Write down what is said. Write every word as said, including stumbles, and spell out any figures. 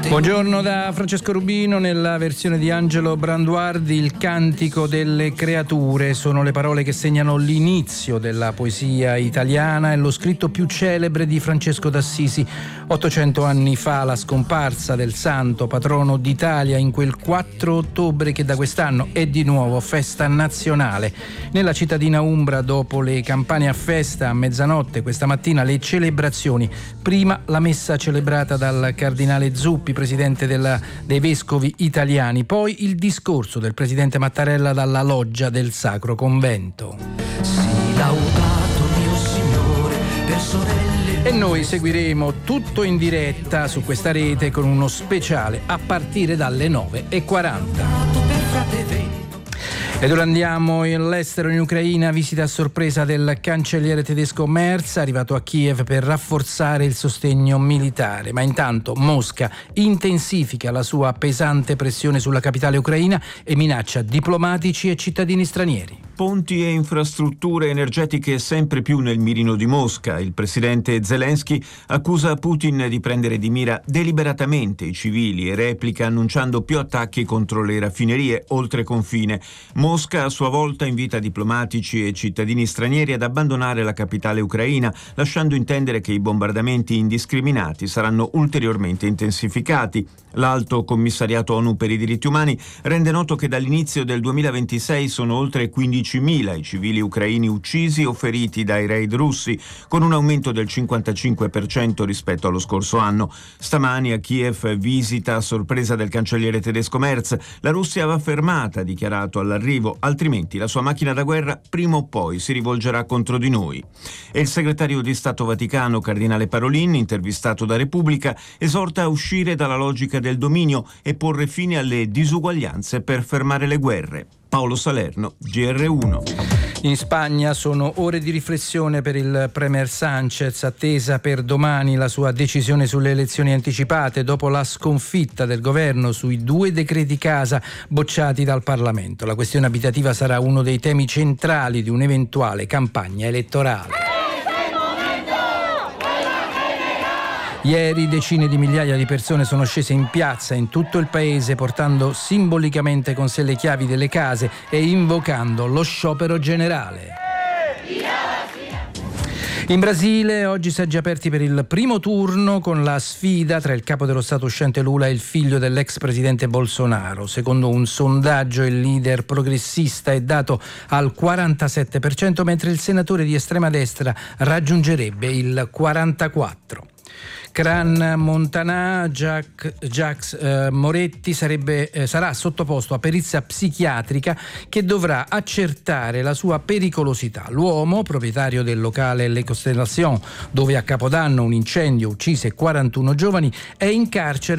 Buongiorno da Francesco Rubino. Nella versione di Angelo Branduardi, il cantico delle creature sono le parole che segnano l'inizio della poesia italiana e lo scritto più celebre di Francesco d'Assisi. ottocento anni fa la scomparsa del santo patrono d'Italia in quel quattro ottobre che da quest'anno è di nuovo festa nazionale. Nella cittadina umbra, dopo le campane a festa a mezzanotte questa mattina, le celebrazioni. Prima la messa celebrata dal cardinale Zuppi, presidente della, dei vescovi italiani, poi il discorso del presidente Mattarella dalla loggia del Sacro Convento. Sii laudato mio Signore per sorelle. E noi seguiremo tutto in diretta su questa rete con uno speciale a partire dalle nove e quaranta. Ed ora andiamo all'estero, in Ucraina, visita a sorpresa del cancelliere tedesco Merz, arrivato a Kiev per rafforzare il sostegno militare. Ma intanto Mosca intensifica la sua pesante pressione sulla capitale ucraina e minaccia diplomatici e cittadini stranieri. Ponti e infrastrutture energetiche sempre più nel mirino di Mosca. Il presidente Zelensky accusa Putin di prendere di mira deliberatamente i civili e replica annunciando più attacchi contro le raffinerie oltre confine. Mosca a sua volta invita diplomatici e cittadini stranieri ad abbandonare la capitale ucraina, lasciando intendere che i bombardamenti indiscriminati saranno ulteriormente intensificati. L'Alto Commissariato ONU per i diritti umani rende noto che dall'inizio del duemilaventisei sono oltre quindicimila i civili ucraini uccisi o feriti dai raid russi, con un aumento del cinquantacinque per cento rispetto allo scorso anno. Stamani a Kiev, visita a sorpresa del cancelliere tedesco Merz. La Russia va fermata, ha dichiarato all'arrivo, altrimenti la sua macchina da guerra prima o poi si rivolgerà contro di noi. E il segretario di Stato Vaticano, cardinale Parolin, intervistato da Repubblica, esorta a uscire dalla logica del dominio e porre fine alle disuguaglianze per fermare le guerre. Paolo Salerno, G R uno. In Spagna sono ore di riflessione per il premier Sánchez, attesa per domani la sua decisione sulle elezioni anticipate dopo la sconfitta del governo sui due decreti casa bocciati dal Parlamento. La questione abitativa sarà uno dei temi centrali di un'eventuale campagna elettorale. Ieri decine di migliaia di persone sono scese in piazza in tutto il paese portando simbolicamente con sé le chiavi delle case e invocando lo sciopero generale. In Brasile oggi seggi aperti per il primo turno con la sfida tra il capo dello Stato uscente Lula e il figlio dell'ex presidente Bolsonaro. Secondo un sondaggio il leader progressista è dato al quarantasette per cento, mentre il senatore di estrema destra raggiungerebbe il quarantaquattro per cento. Cran Montanà, Jack, Jacques eh, Moretti sarebbe, eh, sarà sottoposto a perizia psichiatrica che dovrà accertare la sua pericolosità. L'uomo, proprietario del locale Le Constellation, dove a Capodanno un incendio uccise quarantuno giovani, è in carcere